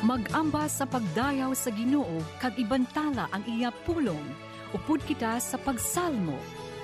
Mag-ambas sa pagdayaw sa Ginoo kag ibantala ang iya pulong. Upod kita sa pagsalmo.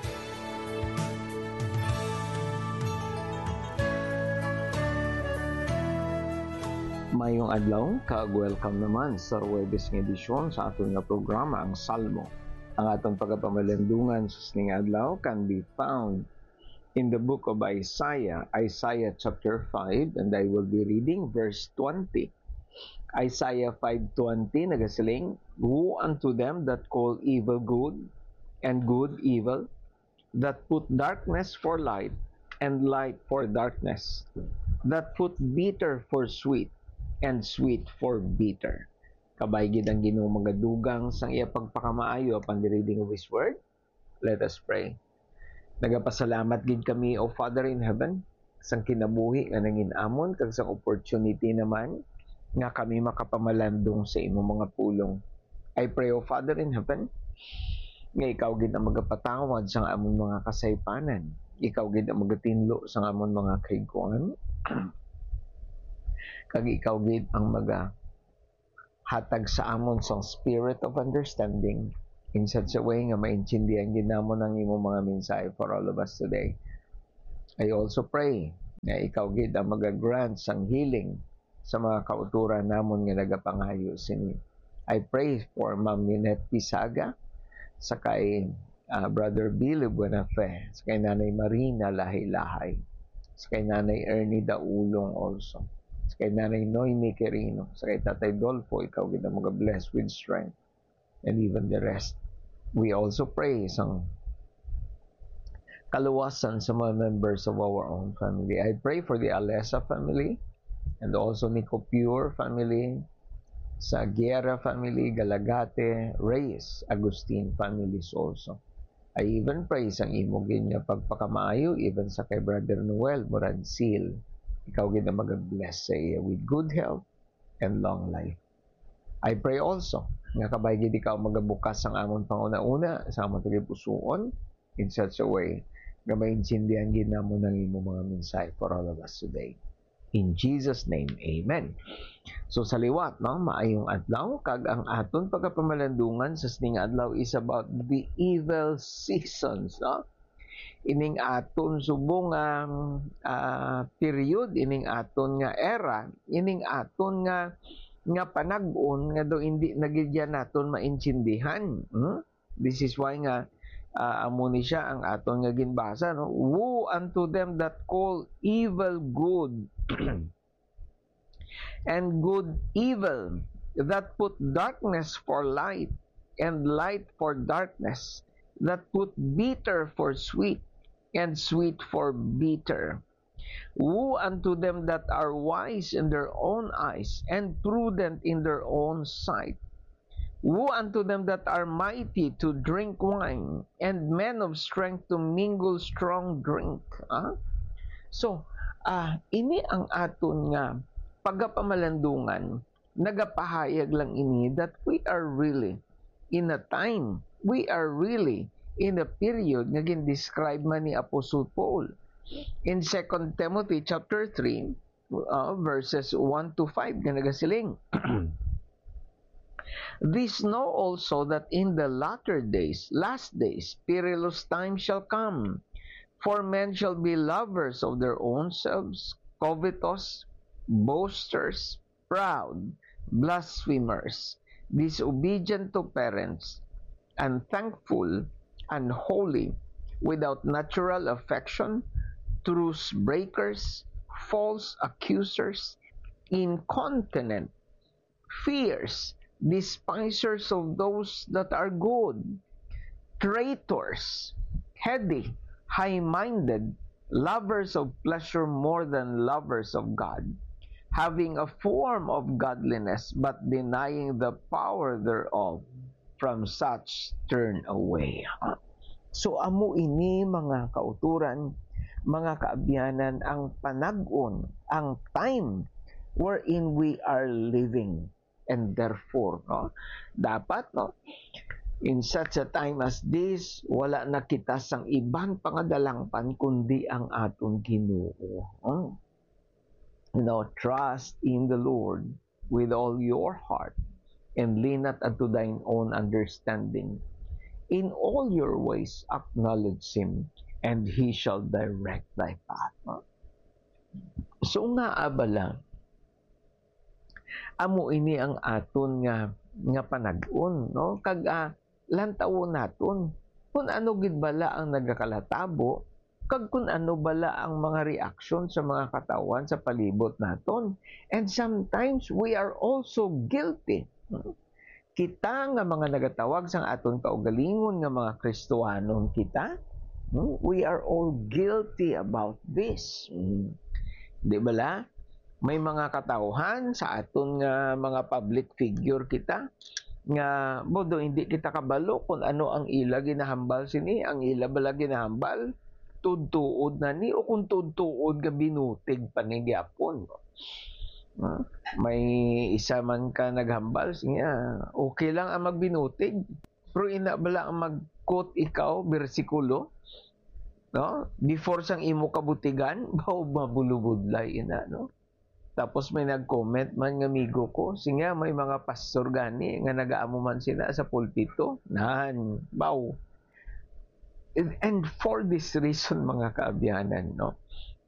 Mayong adlaw, kag-welcome naman sa Huwebes nga edisyon sa aton nga programa, ang Salmo. Ang atong pagpamalandungan sa sining adlaw can be found in the book of Isaiah, Isaiah chapter 5, and I will be reading verse 20. Isaiah 5:20 nagasiling, "Woe unto them that call evil good, and good evil, that put darkness for light, and light for darkness, that put bitter for sweet, and sweet for bitter." Kabay gid ang Ginoo magadugang sang iya pagpakamaayo upon the reading of His Word. Let us pray. Nagapasalamat gid kami, O Father in Heaven, sang kinabuhi nga nanginamon kag sang opportunity naman nga kami makapamalandong sa imong mga pulong. I pray, O Father in Heaven, nga ikaw gid ang magapatawad sa among mga kasaypanan. Ikaw gid ang magatinlo sa among mga kahiguan. Kag ikaw gid ang hatag sa amon sang spirit of understanding in such a way nga maintindihan gid namon ang imong mga mensahe for all of us today. I also pray nga ikaw gid ang magagrant sang healing sa mga kauturan namon nga nagapangayo sini. I pray for Ma'am Ninette Pisaga, sa kay Brother Billy Buenafe, sa kay Nanay Marina Lahay-Lahay, sa kay Nanay Ernie Daulong also, sa kay Nanay Noemi Quirino, sa kay Tatay Dolfo, ikaw gid ang mag-bless with strength, and even the rest. We also pray sang kaluwasan sa mga members of our own family. I pray for the Alesa family, and also Nico Pure family, sa Guerra family, Galagate, Reyes, Agustin families also. I even pray sang imo gid nga pagpakamaayo even sa kay Brother Noel Moransil. Ikaw gid ang mag-bless sa iya with good health and long life. I pray also nga kabay gid ikaw magabukas ang amon panguna-una sa amon tagipusoon in such a way nga maintindihan gid namon ang imo mga mensahe for all of us today. In Jesus' name, Amen. So sa liwat, maayong adlaw, kag ang aton pagpamalandungan sa sining adlaw is about the evil seasons. Ining aton subong period, ining aton nga era, ining aton nga panag-on nga do hindi nagidyan naton maintindihan. This is why nga amo ni siya ang aton nga ginbasa, no? Woe unto them that call evil good and good evil, that put darkness for light and light for darkness, that put bitter for sweet and sweet for bitter. Woe unto them that are wise in their own eyes and prudent in their own sight. Woe unto them that are mighty to drink wine, and men of strength to mingle strong drink. So, ini ang aton nga pagapamalandungan, nagapahayag lang ini that we are really in a time, we are really in a period nga gin-describe man ni Apostle Paul in 2 Timothy chapter 3 verses 1 to 5 nga nagasiling. This know also that in the latter days, last days, perilous times shall come. For men shall be lovers of their own selves, covetous, boasters, proud, blasphemers, disobedient to parents, unthankful, unholy, without natural affection, truce breakers, false accusers, incontinent, fierce, despisers of those that are good, traitors, heady, high-minded, lovers of pleasure more than lovers of God, having a form of godliness, but denying the power thereof. From such turn away. So amo ini mga kauturan, mga kaabyanan, ang panag-on, ang time wherein we are living. And therefore, dapat, in such a time as this, wala na kita sang ibang pangadalangpan kundi ang aton Ginoo. Trust in the Lord with all your heart, and lean not unto thine own understanding. In all your ways acknowledge Him, and He shall direct thy path. So nga abala, amo ini ang aton nga panag-on, no? Kag lantawon naton kung ano gid bala ang nagakalatabo, kag kung ano bala ang mga reaksyon sa mga katawan sa palibot naton. And sometimes we are also guilty. Kita nga mga nagatawag sa aton kaugalingon nga mga Kristohanon kita, we are all guilty about this. Di bala? May mga katawhan sa aton nga mga public figure kita nga bodo hindi kita kabalo kung ano ang ila ginahambal sini, ang ila bala ginahambal tudtuod na ni o kung tudtuod nga binutig pa ni gyapon. May isa man ka naghambal siya, okay lang ang magbinutig, pero ina bala ang mag-quote ikaw bersikulo, no? Before sang imo kabutigan, bao mabulubudlay ina, no? Tapos may nag-comment man nga amigo ko, siya may mga pastor gani nga nagaamo man sila sa pulpito, nan, baw. And for this reason mga kaabyanan, no?